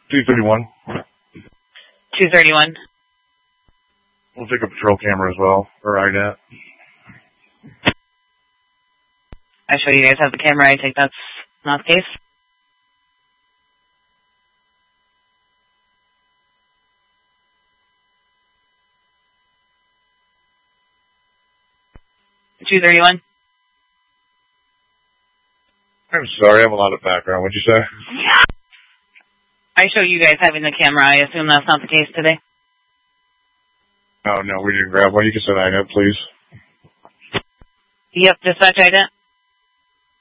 231. 231. We'll take a patrol camera as well, or IDAT. I show you guys have the camera. I think that's not the case. $231. I'm sorry, I have a lot of background. What'd you say? I show you guys having the camera. I assume that's not the case today. Oh, no, we didn't grab one. You can send IDAT, please. Yep, dispatch IDAT.